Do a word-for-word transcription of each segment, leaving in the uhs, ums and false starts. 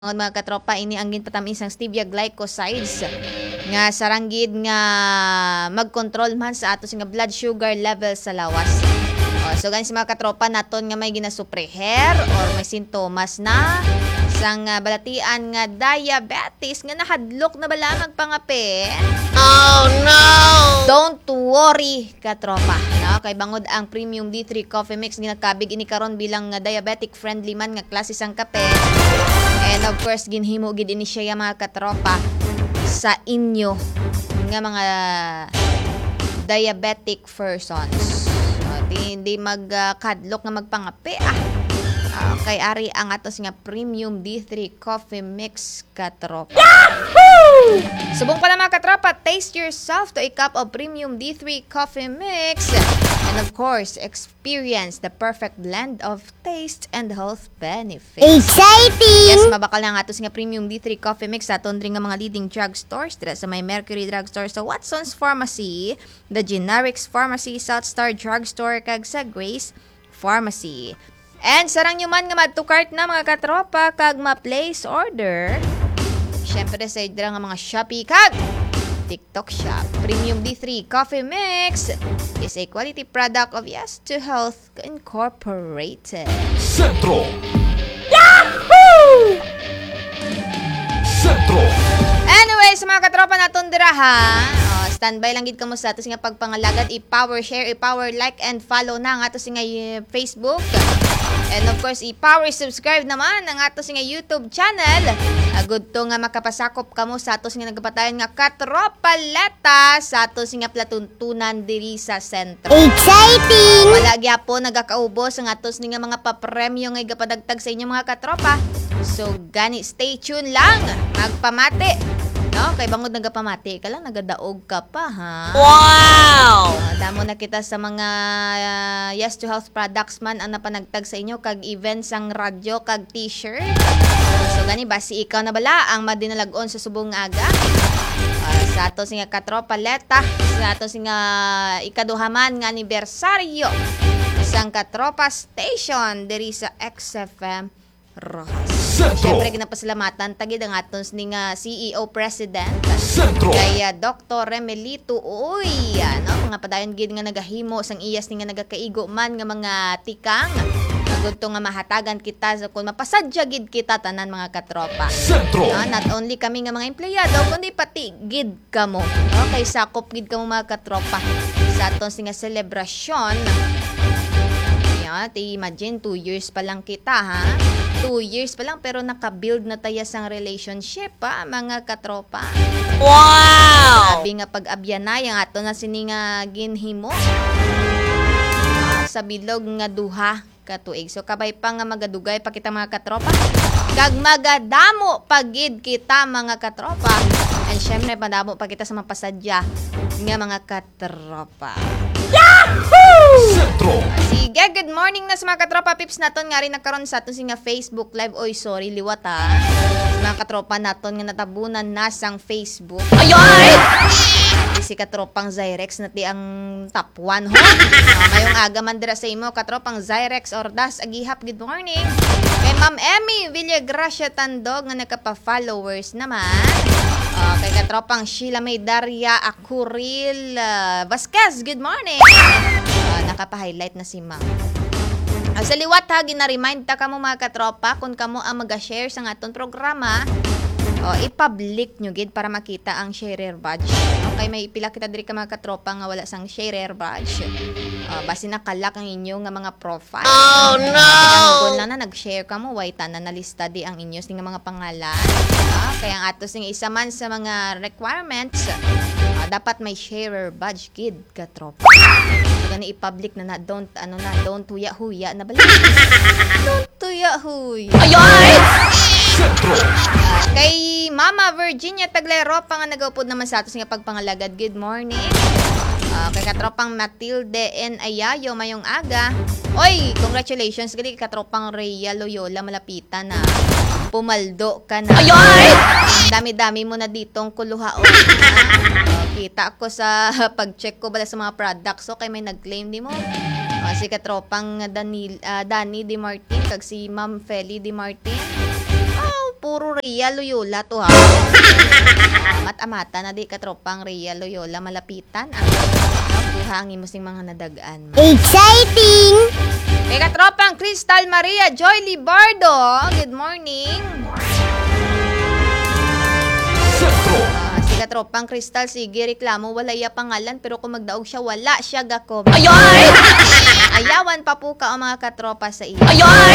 Mga katropa, ini ang ginpatamis sang stevia glycosides nga saranggid nga mag-control man sa ato nga blood sugar level sa lawas. O, so ganis mga katropa naton nga may ginasupreher or may sintomas na sang uh, balatian nga diabetes nga nahadlok na bala magpangape. Oh no! Don't worry katropa, no? Kay bangod ang Premium D three Coffee Mix ginakabig ini karon bilang nga diabetic friendly man nga klase sang kape. And of course, ginhimo gid ini siya mga katropa sa inyo nga mga diabetic persons. So, di, di magkadlok uh, nga magpangape ah. Uh, kay ari ang atos nga Premium D three Coffee Mix katropa. Yahoo! Subong pala mga katropa, taste yourself to a cup of Premium D three Coffee Mix. And of course, experience the perfect blend of taste and health benefits. Exciting! Yes, mabakal na nga atos nga Premium D three Coffee Mix sa aton ring nga mga leading drugstores dira sa may Mercury Drugstore, sa Watson's Pharmacy, the Generics Pharmacy, Southstar Drugstore, kag sa Grace Pharmacy. And sarang nyo man nga madto-cart na mga katropa kag ma-place order. Syempre sa idra nga mga Shopee kag TikTok Shop. Premium D three Coffee Mix is a quality product of Yes to Health Incorporated. Sentro. Yahoo! Sentro. Anyways, mga katropa naton dira ha. Oh, standby lang gid kamo sa ato nga pagpangalagad, i-power share, i-power like and follow na ang ato nga uh, Facebook. And of course, i-power subscribe naman ang ato nga YouTube channel. Agud to nga makapasakop kamo sa ato nga nagapatayon nga katropaleta sa ato nga platuntunan diri sa sentro. Exciting! Wala gyapon nagakaubos ang atos nga mga papremyo nga igapadagtag sa inyo mga katropa. So gani, stay tuned lang. Magpamati. No, kay bangod nagapamati ka lang, nagadaog ka pa ha. Wow! Uh, damo na kita sa mga uh, Yes to Health products man ang napanagtag sa inyo kag events ang radyo kag t-shirt. So gani basi ikaw na bala ang madinalagon sa subong aga. Uh, sa ato singa katropaleta, sa ato singa ikaduhaman nga anibersaryo sang Katropa Station diri sa X F M Rojas. Siyempre, ginapasalamatan tagid ang aton ni nga C E O President kaya Doctor Remelito Uy, ano, mga padayon gid nga nagahimo sang iyas ni nga nagakaigo man nga mga tikang agud to nga mahatagan kita sa kung mapasadya gid kita tanan mga katropa. No, not only kami nga mga empleyado kundi pati gid kamo, no, kay sakop gid kamo mga katropa sa aton nga selebrasyon. Ti imagine two years pa lang kita ha. two years pa lang pero naka-build na tayo sang relationship pa mga katropa. Wow! Sabi nga pag-abyanay ang ato na sini nga ginhimo sa bilog nga duha ka tuig. So kabay pa nga magadugay pa kita mga katropa. Kag magadamo pagid kita mga katropa. And syempre padamo pa kita sa mapasadya nga mga katropa. Yahoo! Sentro. Sige, good morning na sa mga katropa pips naton nga rin nagkaroon sa aton nga Facebook Live. Oy, sorry, liwat ha. Sa mga katropa naton nga natabunan na sang Facebook. Ayoy! Si katropang Zyrex na ti ang top one ho. Uh, mayong aga man dira sa imo katropang Zyrex Ordas agihap, good morning. Kay Ma'am Emmy Villagracia Tandog nga nagapa-followers naman. Uh, kay katropang Sheila May Daria Akuril uh, Vasquez, good morning. Uh, nakapa-highlight na si Ma'am. Uh, sa liwat ha, gina-remind ta kamo mga katropa kung kamo ang mag-share sa aton programa. O, i-public nyo gid para makita ang sharer badge. Okay, may pila kita diri ka mga katropa nga wala sang sharer badge. O, basi nakalak ang inyo nga mga profile. Oh no! Kung lang na nag-share ka mo, wait na nalista di ang inyo nga mga pangalan. O, kaya ang atos nga isa man sa mga requirements, o, dapat may sharer badge gid katropa. So, gani i-public na na, don't, ano na, don't huya-huya na bala. Don't huya-huya. Ayoy! Uh, kay Mama Virginia Taglero pa nga nagaupod naman sa atos nga pagpangalagad. Good morning. Uh, kay katropang Matilde N. Ayayo mayong aga. Oy, congratulations kay katropang Rhea Loyola, malapitan na. Pumaldo ka na. Ayoy! Dami-dami mo na ditong kuluhaon. Uh, kita ako sa pag-check ko bala sa mga products. So, kay may nag-claim di mo. Uh, si katropang Danil, uh, Danny Di Martin kag si Ma'am Feli Di Martin. puro Ria Loyola to ha. Mat-amata na di katropang Ria Loyola malapitan. Ang buhangin mo sing mga nadagaan mo. Exciting! Kay katropang Crystal Maria Joy Libardo, good morning. Ah, si katropang Crystal, sige reklamo, wala iya pangalan, pero kung magdaog siya, wala siya gakom. Ayoy! Ayawan pa po ka ang mga katropa sa iyo. Ayoy!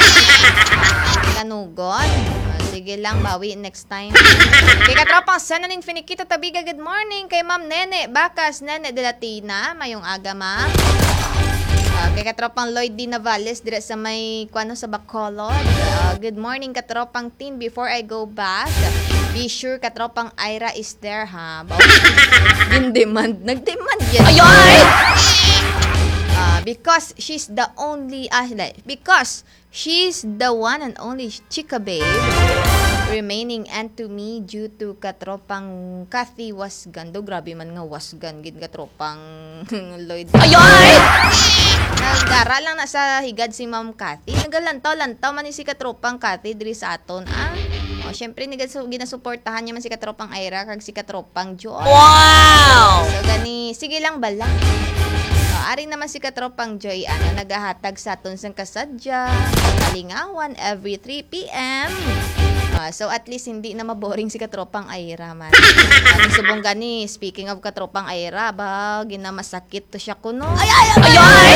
Kanugon. Ah, sige lang, bawi next time. Kay katropang Sananin Finikito Tabiga, good morning. Kay Ma'am Nene Bakas, Nene de Latina, mayong aga ma. Uh, kay katropang Lloyd D. Navales dire sa may kuano sa Bacolod. Uh, good morning katropang team. Before I go back, be sure katropang Ira is there ha. Din-demand. Nag-demand yan. Ayoy! Uh, because she's the only ah, because she's the one and only chika babe remaining and to me due to katropang Kathy Wasgan. Do grabe man nga Wasgan gid katropang Lloyd. Ayoy! Nagdara lang na sa higad si Ma'am Cathy. Nagalantaw-lantaw man ni si katropang Cathy diri sa aton. Ah, o syempre nigad so ginasuportahan niya man si katropang Ira kag si katropang Joy. Wow! So gani, sige lang bala. So, ari naman si katropang Joy ano nagahatag sa aton sang kasadya, kalingawan every three p m Uh, so at least hindi na maboring si katropang Ira man. Ano subong gani, speaking of katropang Ira, ba ginamasakit to siya kuno. Ay ay Ayoy!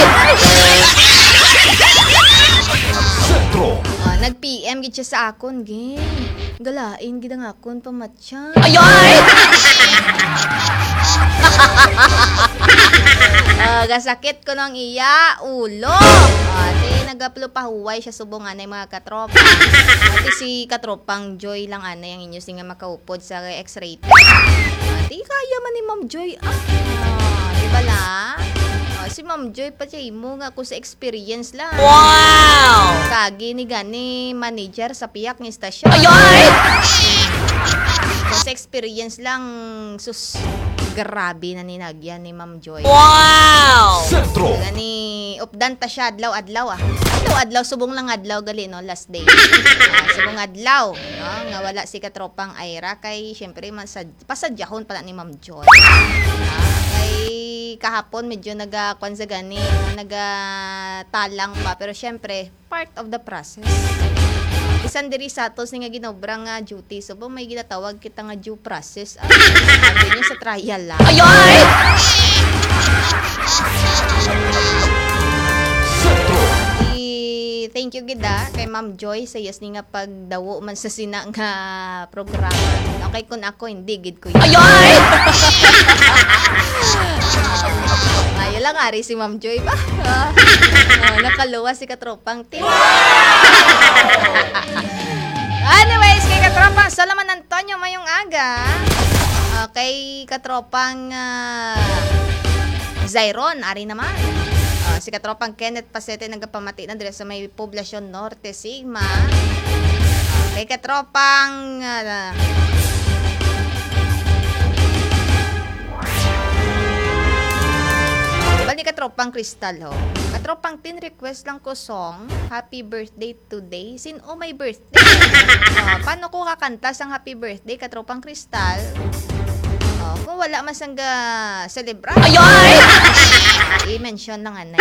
Sentro. Uh, nag-P M gid siya sa akon, gin. Galain gid ang akon pamatya. Ayoy! Uh, gasakit ko nang iya ulo. Uh, di nagaplo pa huway siya subong anay mga katropa. Ati si katropang Joy lang anay ang inyo singa makaupod sa X-ray. Uh, di kaya man ni Ma'am Joy. Ah, uh, di ba la? Uh, si Ma'am Joy pa siya imo nga ko sa experience lang. Wow! Kagi ni gani manager sa piyak ni stasyon. Ayoy! So, sa experience lang, sus, grabe na ninagyan ni Ma'am Joy. Wow! Sentro. Gani, updan ta siya, adlaw-adlaw ah. Adlaw-adlaw, subong lang adlaw gali, no, last day. Ah, subong adlaw, no, nga wala si katropang Ira, kay, syempre, masad, pasadyahon pala ni Ma'am Joy. Ah, kay, kahapon, medyo naga-kwan sa gani, naga-talang pa, pero syempre, part of the process. Isan diri sa atos nga ginobra nga duty. So, ba may ginatawag kita nga due process. Ah, sabi niyo sa trial lang. Ayoy! Sentro. I- Thank you gida kay Ma'am Joy sa yes ni nga pagdawo man sa sina nga programa. Okay kun ako hindi gid ko. Ayoy! Ayo lang ari si Ma'am Joy ba? Ah, ah, nakaluwa si katropang team. Anyways, kay katropang Solomon Antonio mayong aga. Uh, kay katropang uh, Zyron, ari naman. Uh, si katropang Kenneth Pasete nagapamati na dire sa may Poblacion Norte Sigma. Uh, kay katropang uh, Bali katropang Crystal ho. Katropang tin request lang ko song Happy Birthday Today. Sin oh may birthday. Uh, paano ko kakanta sang Happy Birthday katropang Crystal? Uh, kung wala man sang ga celebrate. Ayoy! I-mention lang anay.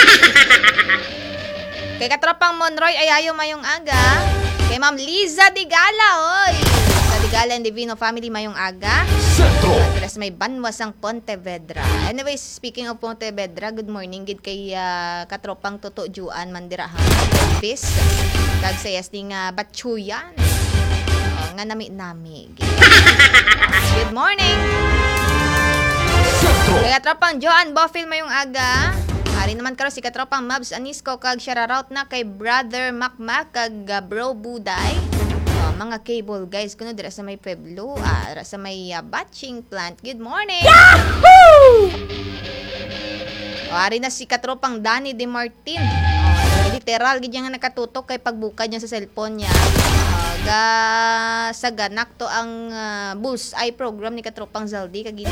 Kay katropang Monroy ay ayo mayong aga. Kay Ma'am Liza Digala oy. Sa Digala and Divino Family mayong aga. Sentro. At may banwas ang Pontevedra. Anyways, speaking of Pontevedra, good morning gid kay uh, katropang Toto Juan Mandira ha. Bis. Kag sa yasting uh, Batchuyan. Oh, nga nami-nami. Good morning. Sentro. Kay katropang Joan Bofil mayong aga. Ari naman karo si katropang Mabs Anisco kag shoutout na kay Brother Macmac kag uh, Bro Buday. Mga cable guys kuno dira sa may Pueblo, ah, dira sa may uh, batching plant. Good morning. Yahoo! O, ari na si katropang Danny De Martin. O, literal gid nga nakatutok kay pagbukad niya sa cellphone niya. Uh, ga saganak to ang uh, Bullseye program ni Katropang Zaldi kagid.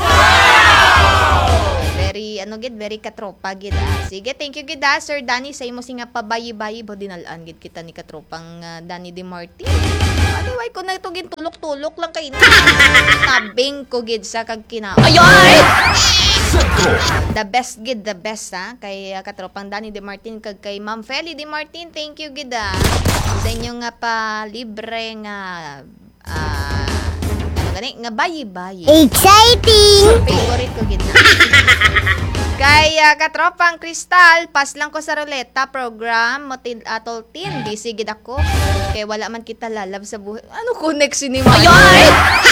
Very ano gid, very katropa gid. Ah. Sige, thank you gid ah, Sir Danny sa imo singa pabayi-bayi bo dinalaan gid kita ni Katropang uh, Danny De Martin. Anyway, ko na ito gin tulok-tulok lang kay ni. Tabing ko gid sa kag kinaw. Ayoy! The best gid, the best ha kay uh, Katropang Danny De Martin kag kay Ma'am Feli De Martin. Thank you gid ah. Sa inyo nga pa libre nga ah ano gani nga bayi-bayi. Exciting! Favorite ko gid na. Kay uh, Katropang Crystal, pas lang ko sa ruleta program, motil atol tin, busy gid ako. Kay wala man kita lalab sa buhay. Ano connection ni mo? Ayoy!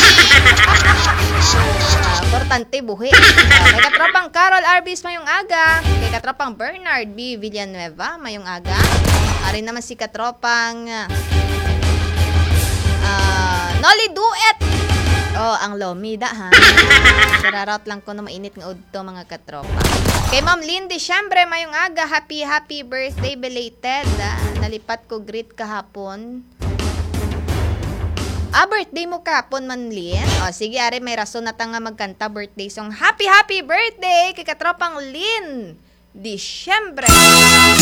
Ah, importante buhi. Ah, kay Katropang Carol Arbis mayong aga. Kay Katropang Bernard B. Villanueva mayong aga. Ari naman si Katropang uh, Nolly Duet. Oh, ang lomida ha. Sararot lang ko na mainit nga udto mga katropa. Kay Ma'am Lindy, syempre mayong aga. Happy happy birthday belated. Ah, nalipat ko greet kahapon. Ah, birthday mo kapon man, Lin? O, sige, ari, may rason na ta nga magkanta birthday song. Happy, happy birthday kay katropang Lin! Disyembre!